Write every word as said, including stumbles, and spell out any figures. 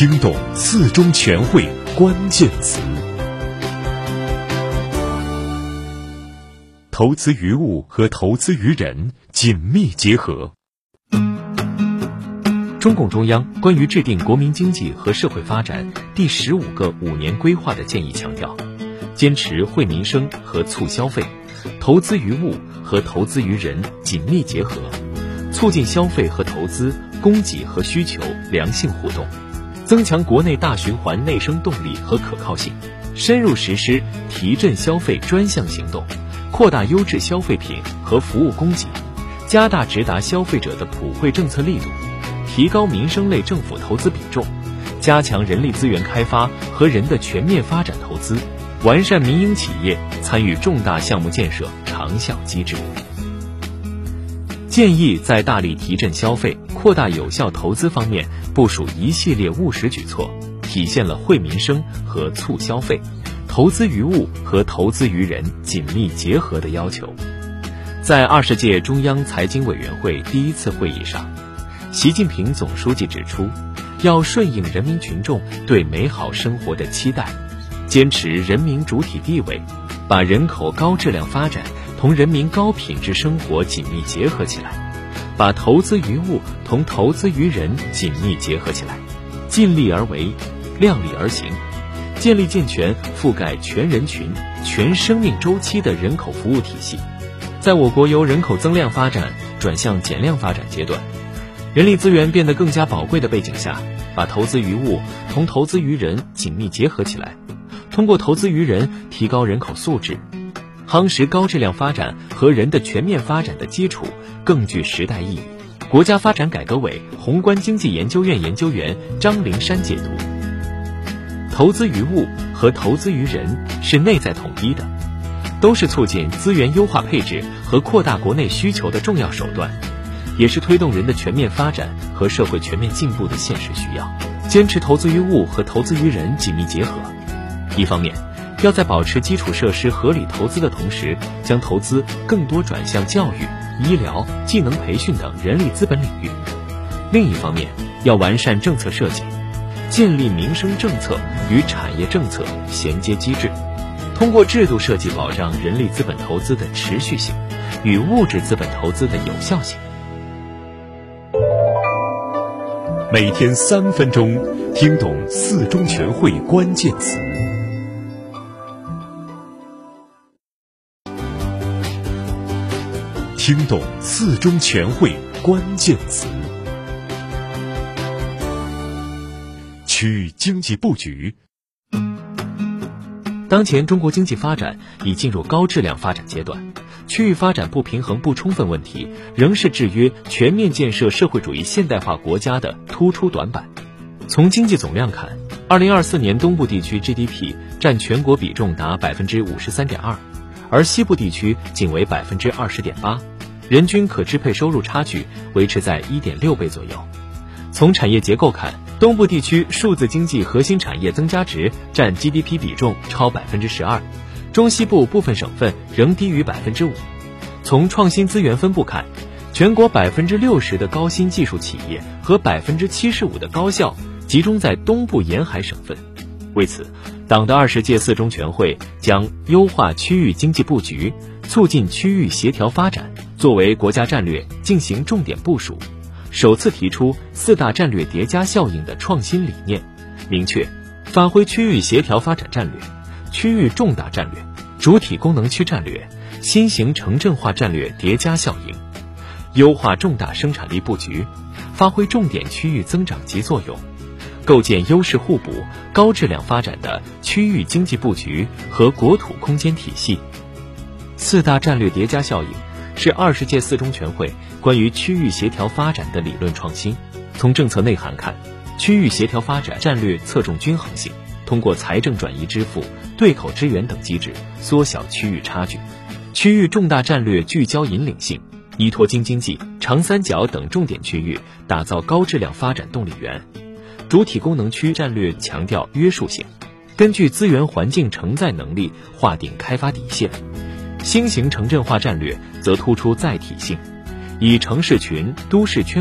听懂四中全会关键词。投资于物和投资于人紧密结合。 中共中央关于制定国民经济和社会发展第十五个五年规划的建议强调，坚持惠民生和促消费，投资于物和投资于人紧密结合，促进消费和投资、供给和需求良性互动，增强国内大循环内生动力和可靠性，深入实施提振消费专项行动，扩大优质消费品和服务供给，加大直达消费者的普惠政策力度，提高民生类政府投资比重，加强人力资源开发和人的全面发展投资，完善民营企业参与重大项目建设长效机制。建议在大力提振消费、扩大有效投资方面部署一系列务实举措，体现了惠民生和促消费、投资于物和投资于人紧密结合的要求。在二十届中央财经委员会第一次会议上，习近平总书记指出，要顺应人民群众对美好生活的期待，坚持人民主体地位，把人口高质量发展同人民高品质生活紧密结合起来，把投资于物同投资于人紧密结合起来，尽力而为，量力而行，建立健全覆盖全人群、全生命周期的人口服务体系。在我国由人口增量发展转向减量发展阶段，人力资源变得更加宝贵的背景下，把投资于物同投资于人紧密结合起来，通过投资于人提高人口素质，夯实高质量发展和人的全面发展的基础，更具时代意义。国家发展改革委宏观经济研究院研究员张灵山解读，投资于物和投资于人是内在统一的，都是促进资源优化配置和扩大国内需求的重要手段，也是推动人的全面发展和社会全面进步的现实需要。坚持投资于物和投资于人紧密结合，一方面要在保持基础设施合理投资的同时，将投资更多转向教育、医疗、技能培训等人力资本领域；另一方面要完善政策设计，建立民生政策与产业政策衔接机制，通过制度设计保障人力资本投资的持续性与物质资本投资的有效性。 每天三分钟，听懂四中全会关键词。听懂四中全会关键词。区域经济布局。 当前中国经济发展已进入高质量发展阶段，区域发展不平衡不充分问题仍是制约全面建设社会主义现代化国家的突出短板。从经济总量看，二零二四年东部地区 G D P 占全国比重达 百分之五十三点二， 而西部地区仅为 百分之二十点八， 人均可支配收入差距维持在 一点六倍左右。从产业结构看，东部地区数字经济核心产业增加值占 G D P 比重超 百分之十二， 中西部部分省份仍低于 百分之五。 从创新资源分布看，全国 百分之六十 的高新技术企业和 百分之七十五 的高校集中在东部沿海省份。为此，党的二十届四中全会将优化区域经济布局、促进区域协调发展作为国家战略进行重点部署，首次提出四大战略叠加效应的创新理念，明确发挥区域协调发展战略、区域重大战略、主体功能区战略、新型城镇化战略叠加效应，优化重大生产力布局，发挥重点区域增长极作用，构建优势互补、高质量发展的区域经济布局和国土空间体系。四大战略叠加效应是二十届四中全会关于区域协调发展的理论创新。从政策内涵看，区域协调发展战略侧重均衡性，通过财政转移支付、对口支援等机制缩小区域差距；区域重大战略聚焦引领性，依托京津冀、长三角等重点区域打造高质量发展动力源；主体功能区战略强调约束性，根据资源环境承载能力划定开发底线；新型城镇化战略则突出载体性，以城市群、都市圈